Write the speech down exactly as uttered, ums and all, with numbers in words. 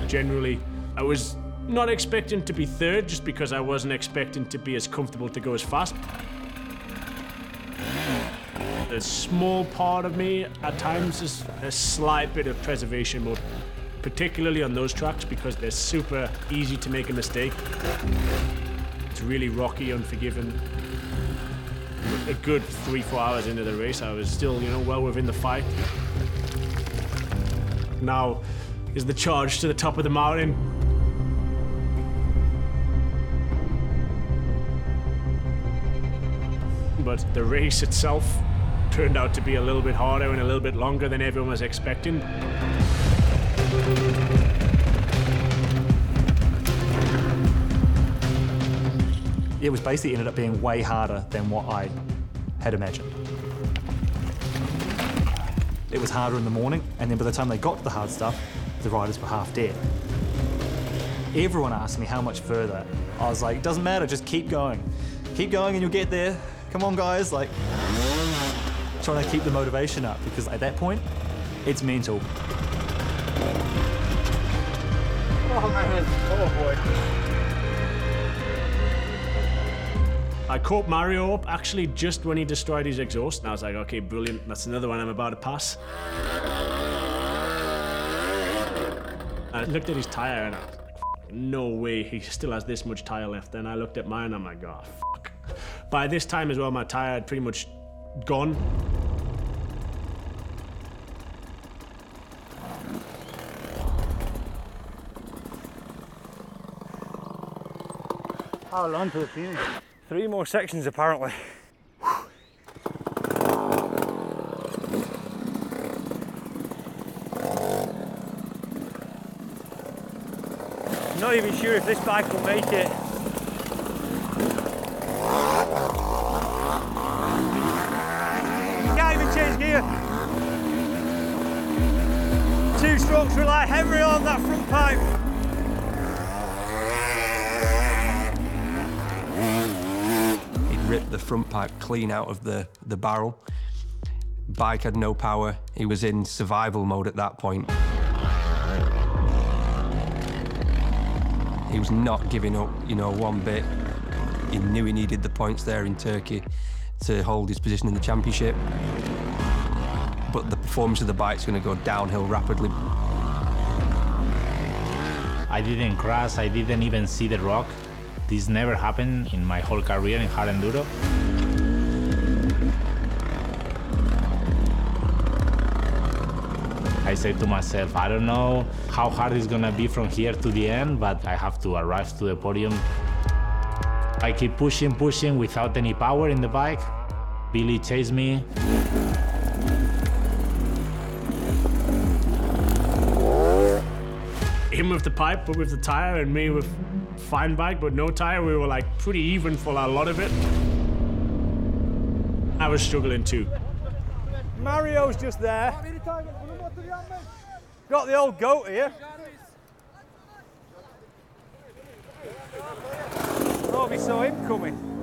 generally. I was not expecting to be third just because I wasn't expecting to be as comfortable to go as fast. A small part of me at times is a slight bit of preservation mode, particularly on those tracks because they're super easy to make a mistake. It's really rocky, unforgiving. A good three, four hours into the race, I was still, you know, well within the fight. Now is the charge to the top of the mountain. But the race itself turned out to be a little bit harder and a little bit longer than everyone was expecting. It was basically ended up being way harder than what I had imagined. It was harder in the morning, and then by the time they got to the hard stuff, the riders were half dead. Everyone asked me how much further. I was like, doesn't matter, just keep going. Keep going and you'll get there. Come on, guys, like, trying to keep the motivation up, because at that point, it's mental. Oh, man. Oh, boy. I caught Mario up actually just when he destroyed his exhaust, and I was like, okay, brilliant, that's another one I'm about to pass. I looked at his tire and I was like, no way, he still has this much tire left. Then I looked at mine and I'm like, oh, fuck. By this time as well, my tire had pretty much gone. How long to the finish? Three more sections apparently. I'm not even sure if this bike will make it. Can't even change gear. Two strokes rely heavily on that front pipe. Ripped the front pipe clean out of the, the barrel. Bike had no power. He was in survival mode at that point. He was not giving up, you know, one bit. He knew he needed the points there in Turkey to hold his position in the championship. But the performance of the bike's going to go downhill rapidly. I didn't crash, I didn't even see the rock. This never happened in my whole career in hard enduro. I said to myself, I don't know how hard it's gonna be from here to the end, but I have to arrive to the podium. I keep pushing, pushing without any power in the bike. Billy chased me. Him with the pipe, but with the tire, and me with fine bike, but no tire. We were like pretty even for a lot of it. I was struggling too. Mario's just there. Got the old goat here. Thought we saw him coming.